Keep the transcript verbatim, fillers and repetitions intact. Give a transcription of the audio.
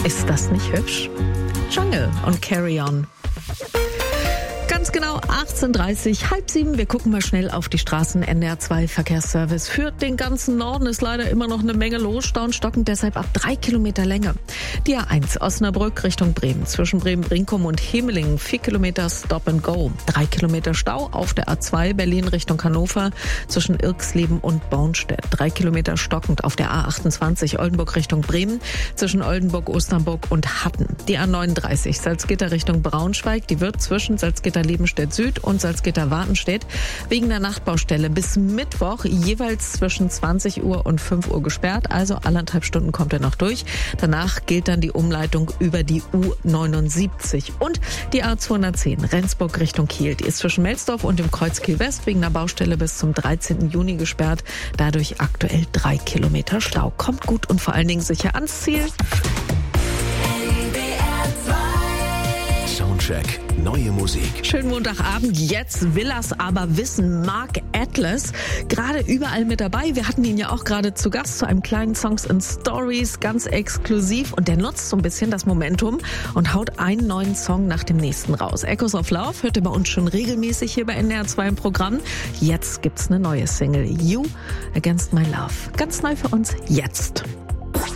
Ist das nicht hübsch? Jungle und Carry On. Ganz genau achtzehn Uhr dreißig, halb sieben. Wir gucken mal schnell auf die Straßen. N D R zwei Verkehrsservice. Für den ganzen Norden ist leider immer noch eine Menge los. Stauen stockend deshalb ab drei Kilometer Länge. Die A eins Osnabrück Richtung Bremen. Zwischen Bremen-Brinkum und Hemelingen vier Kilometer Stop and Go. Drei Kilometer Stau auf der A zwei Berlin Richtung Hannover. Zwischen Irksleben und Bornstedt. Drei Kilometer stockend auf der A achtundzwanzig Oldenburg Richtung Bremen. Zwischen Oldenburg, Osternburg und Hatten. Die A neununddreißig Salzgitter Richtung Braunschweig. Die wird zwischen Salzgitter Lebenstedt Süd und Salzgitter-Wartenstedt wegen der Nachtbaustelle bis Mittwoch jeweils zwischen zwanzig Uhr und fünf Uhr gesperrt. Also anderthalb Stunden kommt er noch durch. Danach gilt dann die Umleitung über die U neunundsiebzig. Und die A zweihundertzehn Rendsburg Richtung Kiel. Die ist zwischen Melsdorf und dem Kreuz Kiel West wegen der Baustelle bis zum dreizehnten Juni gesperrt. Dadurch aktuell drei Kilometer Stau. Kommt gut und vor allen Dingen sicher ans Ziel. Soundcheck. Neue Musik. Schönen Montagabend. Jetzt will er's aber wissen. Mark Atlas, gerade überall mit dabei. Wir hatten ihn ja auch gerade zu Gast zu einem kleinen Songs and Stories, ganz exklusiv. Und der nutzt so ein bisschen das Momentum und haut einen neuen Song nach dem nächsten raus. Echoes of Love hört ihr bei uns schon regelmäßig hier bei N D R zwei im Programm. Jetzt gibt's eine neue Single. You Against My Love. Ganz neu für uns. Jetzt.